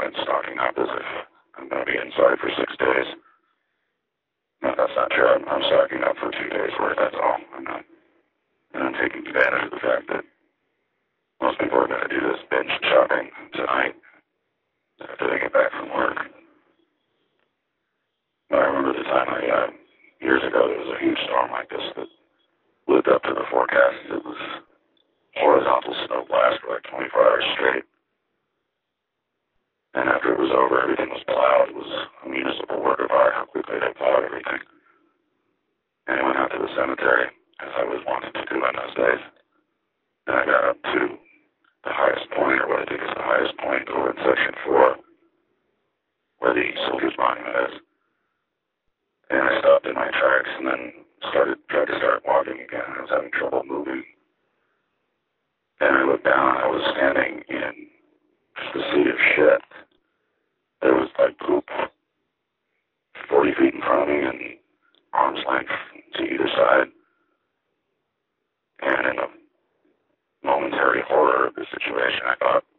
been stocking up as if I'm going to be inside for 6 days. No, that's not true. I'm stocking up for 2 days worth, that's all. I'm taking advantage of the fact that most people are going to do this binge shopping tonight after they get back from work. But I remember the time years ago, there was a huge storm like this that lived up to the forecast. It was horizontal snow blast for like 24 hours straight. And after it was over, everything was plowed. It was a municipal work of art how quickly they plowed everything. And I went out to the cemetery, as I was wanting to do in those days. And I got up to the highest point, or what I think is the highest point over in Section 4, where the Soldiers Monument is. And I stopped in my tracks and then tried to start walking again. I was having trouble moving. And I looked down, I was standing in just a sea of shit. There was like poop 40 feet in front of me and arm's length to either side. And in the momentary horror of the situation, I thought,